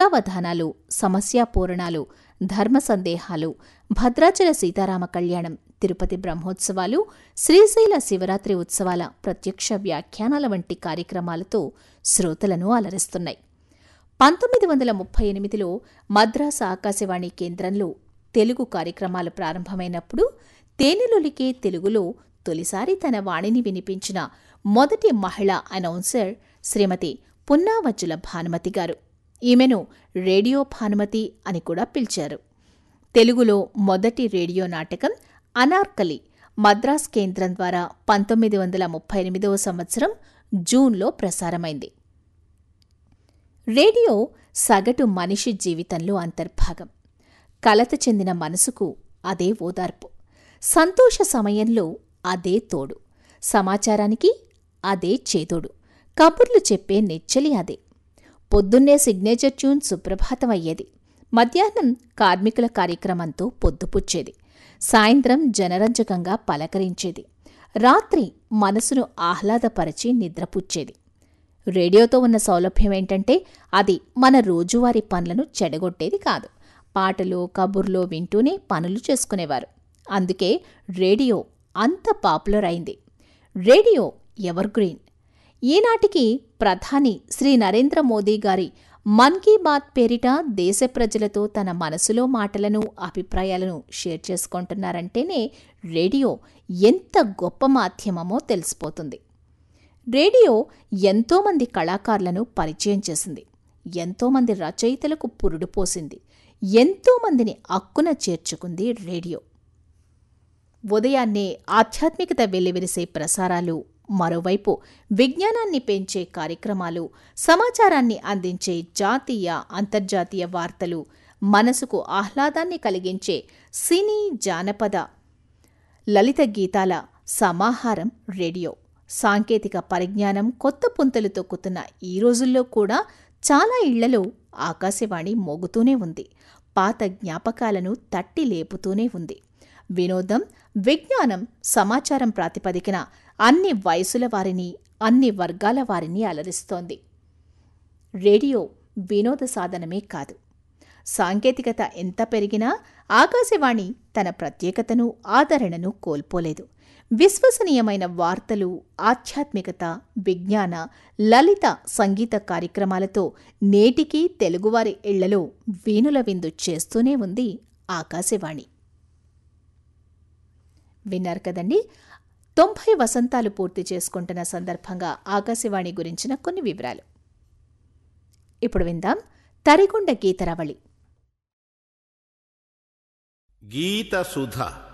కథావధానాలు, సమస్యాపూరణాలు, ధర్మ సందేహాలు, భద్రాచల సీతారామ కళ్యాణం, తిరుపతి బ్రహ్మోత్సవాలు, శ్రీశైల శివరాత్రి ఉత్సవాల ప్రత్యక్ష వ్యాఖ్యానాల వంటి కార్యక్రమాలతో శ్రోతలను అలరిస్తున్నాయి. 1938లో మద్రాసు ఆకాశవాణి కేంద్రంలో తెలుగు కార్యక్రమాలు ప్రారంభమైనప్పుడు తేనెలొలికే తెలుగులో తొలిసారి తన వాణిని వినిపించిన మొదటి మహిళా అనౌన్సర్ శ్రీమతి పున్నావజ్జుల భానుమతి గారు. ఈమెను రేడియో భానుమతి అని కూడా పిలిచారు. తెలుగులో మొదటి రేడియో నాటకం అనార్కలి మద్రాస్ కేంద్రం ద్వారా 1938వ సంవత్సరం జూన్లో ప్రసారమైంది. రేడియో సగటు మనిషి జీవితంలో అంతర్భాగం. కలత చెందిన మనసుకు అదే ఓదార్పు, సంతోష సమయంలో అదే తోడు, సమాచారానికి అదే చేదోడు, కబుర్లు చెప్పే నెచ్చలి అదే. పొద్దున్నే సిగ్నేచర్ ట్యూన్ సుప్రభాతం అయ్యేది, మధ్యాహ్నం కార్మికుల కార్యక్రమంతో పొద్దుపుచ్చేది, సాయంత్రం జనరంజకంగా పలకరించేది, రాత్రి మనసును ఆహ్లాదపరచి నిద్రపుచ్చేది. రేడియోతో ఉన్న సౌలభ్యమేంటంటే అది మన రోజువారీ పనులను చెడగొట్టేది కాదు. పాటలు, కబుర్లో వింటూనే పనులు చేసుకునేవారు. అందుకే రేడియో అంత పాపులర్ అయింది. Radio ever green. ఈనాటికి ప్రధాని శ్రీ నరేంద్ర మోదీ గారి మన్ కీ బాత్ పేరిట దేశ ప్రజలతో తన మనసులో మాటలను, అభిప్రాయాలను షేర్ చేసుకుంటున్నారంటేనే రేడియో ఎంత గొప్ప మాధ్యమమో తెలిసిపోతుంది. రేడియో ఎంతోమంది కళాకారులను పరిచయం చేసింది, ఎంతోమంది రచయితలకు పురుడు పోసింది, ఎంతోమందిని అక్కున చేర్చుకుంది రేడియో. ఉదయాన్నే ఆధ్యాత్మికత వెల్లివిరిసే ప్రసారాలు, మరోవైపు విజ్ఞానాన్ని పెంచే కార్యక్రమాలు, సమాచారాన్ని అందించే జాతీయ, అంతర్జాతీయ వార్తలు, మనసుకు ఆహ్లాదాన్ని కలిగించే సినీ, జానపద, లలిత గీతాల సమాహారం రేడియో. సాంకేతిక పరిజ్ఞానం కొత్త పుంతలు తొక్కుతున్న ఈ రోజుల్లో కూడా చాలా ఇళ్లలో ఆకాశవాణి మోగుతూనే ఉంది, పాత జ్ఞాపకాలను తట్టి లేపుతూనే ఉంది. వినోదం, విజ్ఞానం, సమాచారం ప్రాతిపదికన అన్ని వయసుల వారిని, అన్ని వర్గాల వారిని అలరిస్తోంది. రేడియో వినోద సాధనమే కాదు. సాంకేతికత ఎంత పెరిగినా ఆకాశవాణి తన ప్రత్యేకతను, ఆదరణను కోల్పోలేదు. విశ్వసనీయమైన వార్తలు, ఆధ్యాత్మికత, విజ్ఞాన, లలిత సంగీత కార్యక్రమాలతో నేటికీ తెలుగువారి ఇళ్లలో వీణుల విందు చేస్తూనే ఉంది ఆకాశవాణి. విన్నారు కదండి, 90 వసంతాలు పూర్తి చేసుకుంటున్న సందర్భంగా ఆకాశవాణి గురించిన కొన్ని వివరాలు. ఇప్పుడు విందాం తరిగొండ గీతరవళి. గీతసుధ